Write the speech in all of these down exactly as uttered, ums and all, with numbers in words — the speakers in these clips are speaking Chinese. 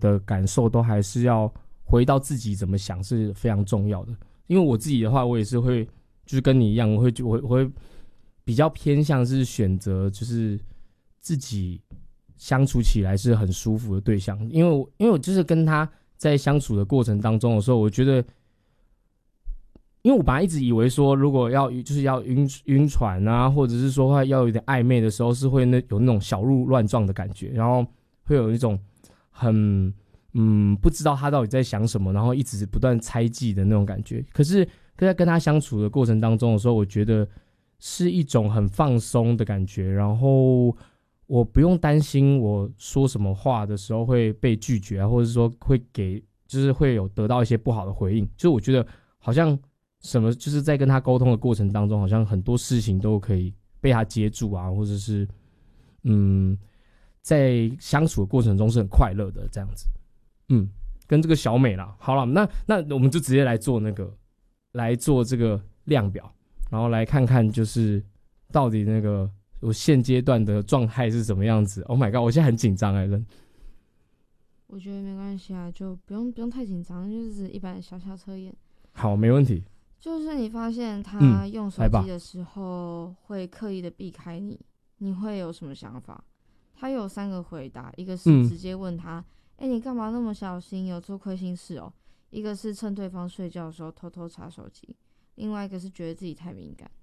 的感受都还是要回到自己怎么想是非常重要的。因为我自己的话，我也是会就是跟你一样，我会我我会比较偏向是选择就是自己相处起来是很舒服的对象。因为我因为我就是跟他在相处的过程当中的时候，我觉得。因为我本来一直以为说，如果要就是要晕晕船啊，或者是说要有点暧昧的时候，是会那有那种小鹿乱撞的感觉，然后会有一种很嗯不知道他到底在想什么，然后一直不断猜忌的那种感觉。可是在跟他相处的过程当中的时候，我觉得是一种很放松的感觉，然后我不用担心我说什么话的时候会被拒绝啊，或者是说会给就是会有得到一些不好的回应。就是我觉得好像。什么就是在跟他沟通的过程当中，好像很多事情都可以被他接住啊，或者是嗯，在相处的过程中是很快乐的这样子。嗯，跟这个小美啦，好了，那那我们就直接来做那个来做这个量表，然后来看看就是到底那个我现阶段的状态是什么样子。Oh my god， 我现在很紧张哎，人。 我觉得没关系啊，就不用不用太紧张，就是一般的小小测验。 好，没问题。 就是你发现他用手机的时候嗯、 会刻意的避开你，你会有什么想法？他有三个回答，一个是直接问他，哎、嗯欸，你干嘛那么小心？有做亏心事哦？一个是趁对方睡觉的时候偷偷查手机，另外一个是觉得自己太敏感。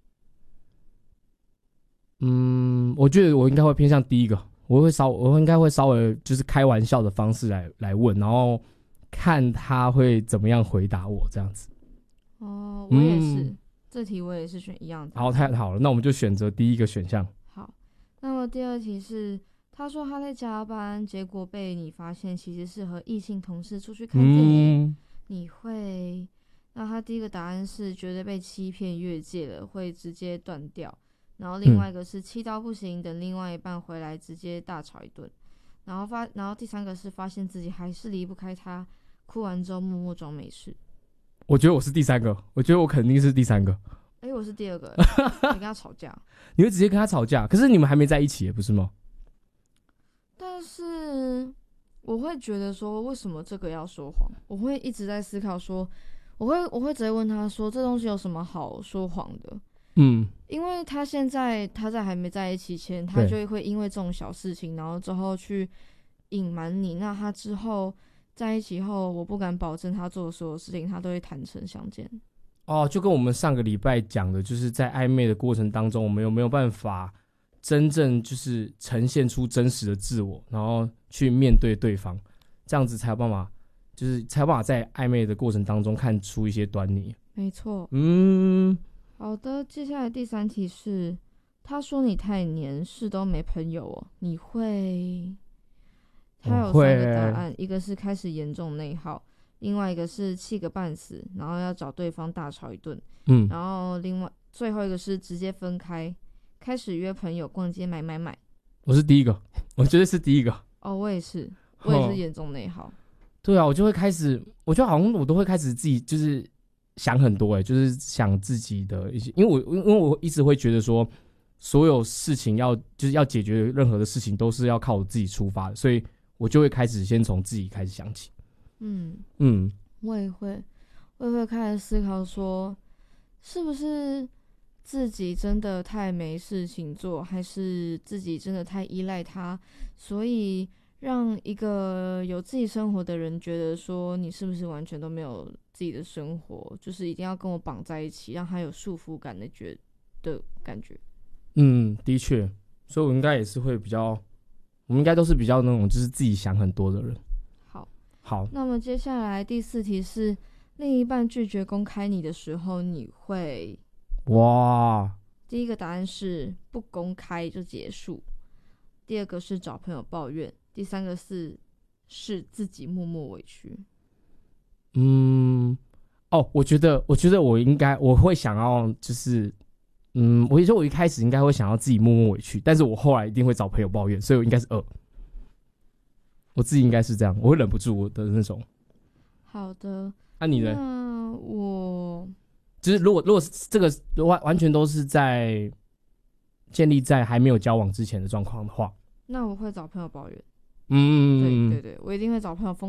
嗯，我觉得我应该会偏向第一个，我会稍我应该会稍微就是开玩笑的方式来来问，然后看他会怎么样回答我这样子。 哦，我也是、嗯，这题我也是选一样的。 好，太好了，那我们就选择第一个选项。 好，那么第二题是，他说他在加班，结果被你发现其实是和异性同事出去看电影，嗯、你会？那他第一个答案是觉得被欺骗越界了，会直接断掉。然后另外一个是气到不行，等另外一半回来直接大吵一顿。然后发，然后第三个是发现自己还是离不开他，哭完之后默默装没事。 我觉得我是第三个，我觉得我肯定是第三个。 哎、欸，我是第二个，你跟他吵架， 你会直接跟他吵架？可是你们还没在一起，不是吗？ 但是我会觉得说，为什么这个要说谎？我会一直在思考说，我会我会直接问他说，这东西有什么好说谎的？嗯，因为他现在他在还没在一起前，他就会因为这种小事情，然后之后去隐瞒你。那他之后。在一起后，我不敢保证他做的所有事情，他都会坦诚相见。 哦，就跟我们上个礼拜讲的，就是在暧昧的过程当中，我们有没有办法真正就是呈现出真实的自我，然后去面对对方，这样子才有办法，就是才有办法在暧昧的过程当中看出一些端倪。 没错。 嗯， 好的，接下来第三题是，他说你太黏，事都没朋友哦，你会？他有三个答案，一个是开始严重内耗，另外一个是气个半死，然后要找对方大吵一顿，嗯，然后另外最后一个是直接分开，开始约朋友逛街买买买。 我是第一个，我觉得是第一个。 哦，我也是，我也是严重内耗。 对啊，我就会开始，我觉得好像我都会开始自己就是想很多、欸，就是想自己的一些，因为我因为我一直会觉得说，所有事情要就是要解决任何的事情都是要靠我自己出发的，所以。我就会开始先从自己开始想起。 嗯嗯，我也会，我也会开始思考说，是不是自己真的太没事情做，还是自己真的太依赖他，所以让一个有自己生活的人觉得说，你是不是完全都没有自己的生活，就是一定要跟我绑在一起，让他有束缚感的觉的感觉。 嗯，的确，所以我应该也是会比较。我们应该都是比较那种就是自己想很多的人。 好， 好。 那么接下来第四题是，另一半拒绝公开你的时候，你会？ 哇！ 第一个答案是不公开就结束，第二个是找朋友抱怨，第三个是是自己默默委屈。 嗯，哦，我觉得，我觉得我应该我会想要就是。嗯，我觉得我一开始应该会想要自己默默委屈，但是我后来一定会找朋友抱怨，所以我应该是二。我自己应该是这样，我会忍不住的那种。 好的， 那、啊、你呢？ 那我就是如果如果这个完完全都是在建立在还没有交往之前的状况的话， 那我会找朋友抱怨。 嗯， 对对对，我一定会找朋友疯